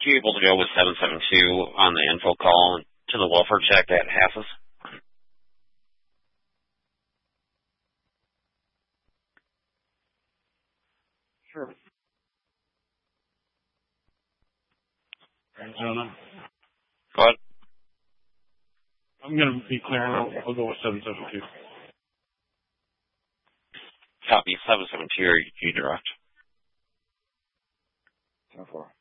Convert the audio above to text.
you able to go with 772 on the info call to the welfare check at Hass's? Sure. I don't know. What? I'm going to be clear. I'll go with 772. Copy 772 or you direct. 10-4.